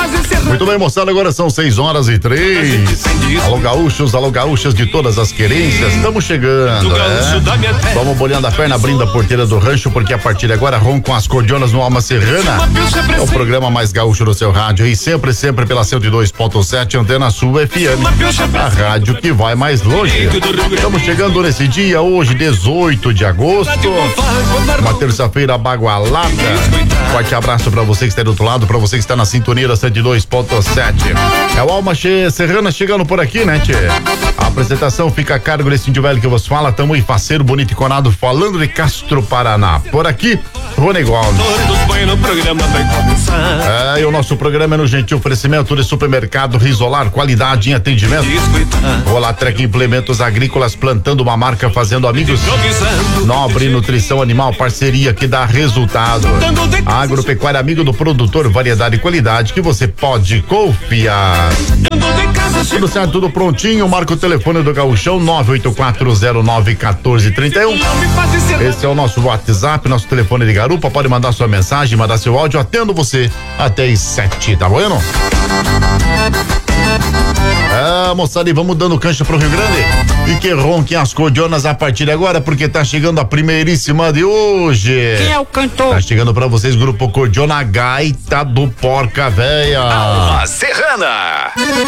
Muito bem, moçada, agora são 6h03. Alô, gaúchos, alô, gaúchas de todas as querências, estamos chegando, né? Vamos bolhando a perna, abrindo a porteira do rancho, porque a partir de agora roncam as cordionas no Alma Serrana. É o programa mais gaúcho do seu rádio e sempre pela 102.7 Antena Sul FM, a rádio que vai mais longe. Estamos chegando nesse dia, hoje, 18 de agosto, uma terça-feira bagualada. Forte abraço pra você que está do outro lado, pra você que está na sintonia da 102.7. É o Alma Serrana chegando por aqui, né, tchê? A apresentação fica a cargo desse índio velho que vos fala. Tamo aí, faceiro, bonito e conado, falando de Castro, Paraná. Por aqui, Rony Gomes. E o nosso programa é no gentil oferecimento de supermercado Risolar, qualidade em atendimento. Rolatrec Implementos Agrícolas, plantando uma marca, fazendo amigos. Nobre Nutrição Animal, parceria que dá resultado. Agropecuária, amigo do produtor, variedade e qualidade que você pode confiar. Tudo certo, tudo prontinho. Marca o telefone do Gaúchão, 984091431. Esse é o nosso WhatsApp, nosso telefone de garupa. Pode mandar sua mensagem, mandar seu áudio. Atendo você até às 7, tá bueno? Moçada, e vamos dando cancha pro Rio Grande. E que ronquem as cordionas a partir de agora, porque tá chegando a primeiríssima de hoje. Quem é o cantor? Tá chegando pra vocês, Grupo Cordiona, Gaita do Porca Véia. Alma Serrana.